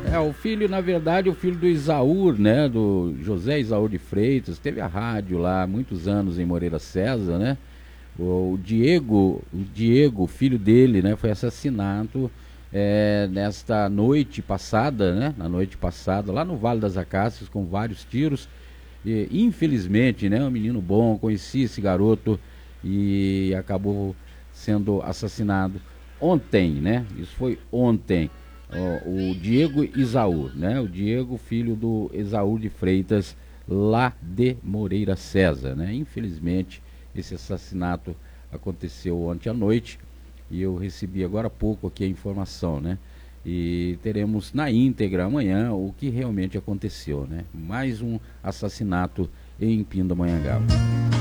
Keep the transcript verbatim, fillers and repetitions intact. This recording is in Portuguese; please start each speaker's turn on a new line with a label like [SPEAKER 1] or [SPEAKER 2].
[SPEAKER 1] É, o filho, na verdade, o filho do Isaúr, né? Do José Isaúr de Freitas, teve a rádio lá há muitos anos em Moreira César, né? O Diego, o Diego, filho dele, né? Foi assassinado é, nesta noite passada, né? Na noite passada, lá no Vale das Acácias, com vários tiros. E, infelizmente, né? Um menino bom, conheci esse garoto e acabou sendo assassinado ontem, né? Isso foi ontem. O, o Diego Isaúr, né? O Diego, filho do Isaúr de Freitas, lá de Moreira César, né? Infelizmente, esse assassinato aconteceu ontem à noite e eu recebi agora há pouco aqui a informação, né? E teremos na íntegra amanhã o que realmente aconteceu, né? Mais um assassinato em Pindamonhangaba.